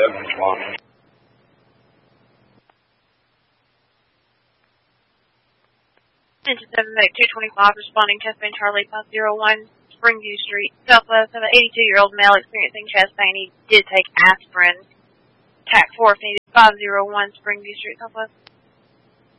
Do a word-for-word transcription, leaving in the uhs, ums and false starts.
seven o'clock. Engine seven Medic two twenty-five responding chest pain Charlie five zero one Springview Street, Southwest of an eighty-two-year-old male experiencing chest pain. He did take aspirin. T A C four if needed five zero one Springview Street, Southwest.